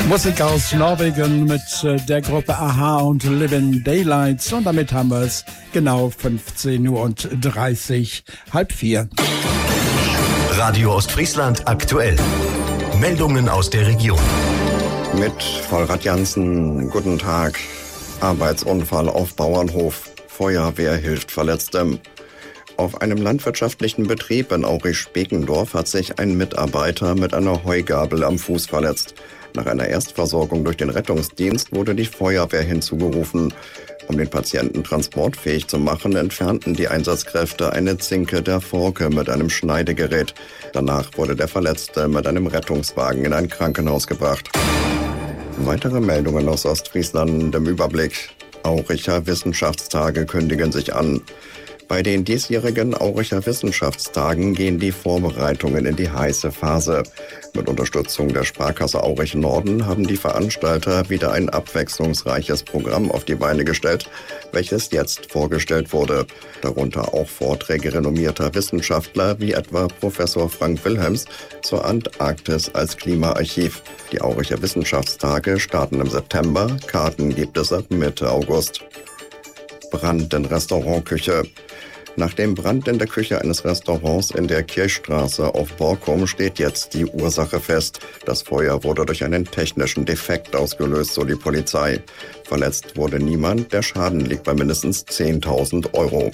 Musik aus Norwegen mit der Gruppe Aha und Living Daylights. Und damit haben wir es genau 15:30 Uhr, halb vier. Radio Ostfriesland aktuell. Meldungen aus der Region. Mit Vollrad Jansen, guten Tag. Arbeitsunfall auf Bauernhof. Feuerwehr hilft Verletztem. Auf einem landwirtschaftlichen Betrieb in Aurich-Speckendorf hat sich ein Mitarbeiter mit einer Heugabel am Fuß verletzt. Nach einer Erstversorgung durch den Rettungsdienst wurde die Feuerwehr hinzugerufen. Um den Patienten transportfähig zu machen, entfernten die Einsatzkräfte eine Zinke der Forke mit einem Schneidegerät. Danach wurde der Verletzte mit einem Rettungswagen in ein Krankenhaus gebracht. Weitere Meldungen aus Ostfriesland im Überblick. Auricher Wissenschaftstage kündigen sich an. Bei den diesjährigen Auricher Wissenschaftstagen gehen die Vorbereitungen in die heiße Phase. Mit Unterstützung der Sparkasse Aurich Norden haben die Veranstalter wieder ein abwechslungsreiches Programm auf die Beine gestellt, welches jetzt vorgestellt wurde. Darunter auch Vorträge renommierter Wissenschaftler wie etwa Professor Frank Wilhelms zur Antarktis als Klimaarchiv. Die Auricher Wissenschaftstage starten im September, Karten gibt es ab Mitte August. Brand in Restaurantküche. Nach dem Brand in der Küche eines Restaurants in der Kirchstraße auf Borkum steht jetzt die Ursache fest. Das Feuer wurde durch einen technischen Defekt ausgelöst, so die Polizei. Verletzt wurde niemand, der Schaden liegt bei mindestens 10.000 Euro.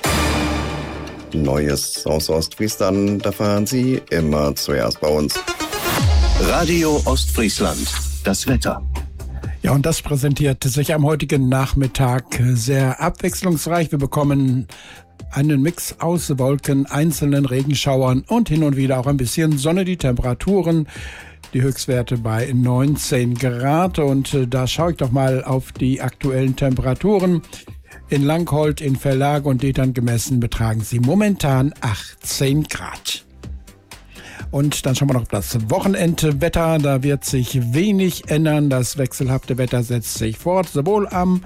Neues aus Ostfriesland, da fahren Sie immer zuerst bei uns. Radio Ostfriesland, das Wetter. Ja, und das präsentiert sich am heutigen Nachmittag sehr abwechslungsreich. Wir bekommen einen Mix aus Wolken, einzelnen Regenschauern und hin und wieder auch ein bisschen Sonne. Die Temperaturen, die Höchstwerte bei 19 Grad. Und da schaue ich doch mal auf die aktuellen Temperaturen. In Langholt, in Verlag und Detern gemessen betragen sie momentan 18 Grad. Und dann schauen wir noch auf das Wochenendwetter. Da wird sich wenig ändern. Das wechselhafte Wetter setzt sich fort. Sowohl am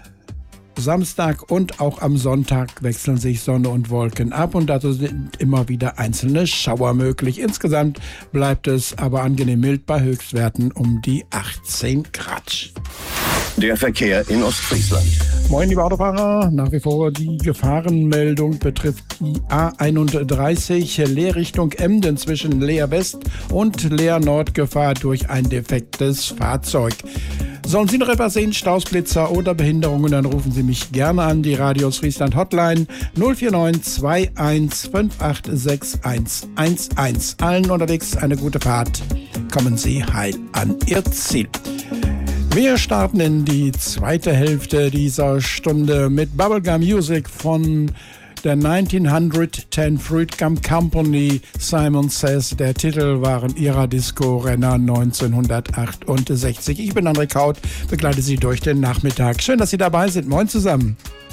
Samstag und auch am Sonntag wechseln sich Sonne und Wolken ab. Und dazu sind immer wieder einzelne Schauer möglich. Insgesamt bleibt es aber angenehm mild bei Höchstwerten um die 18 Grad. Der Verkehr in Ostfriesland. Moin, liebe Autofahrer. Nach wie vor die Gefahrenmeldung betrifft die A31 Leerrichtung Emden zwischen Leer West und Leer Nord Gefahr durch ein defektes Fahrzeug. Sollen Sie noch etwas sehen, Stausblitzer oder Behinderungen, dann rufen Sie mich gerne an. Die Radio Ostfriesland Hotline 049 21 586 111. Allen unterwegs eine gute Fahrt. Kommen Sie heil an Ihr Ziel. Wir starten in die zweite Hälfte dieser Stunde mit Bubblegum Music von der 1910 Fruit Gum Company. Simon Says, der Titel waren ihrer Disco-Renner 1968. Ich bin André Kaut, begleite Sie durch den Nachmittag. Schön, dass Sie dabei sind. Moin zusammen.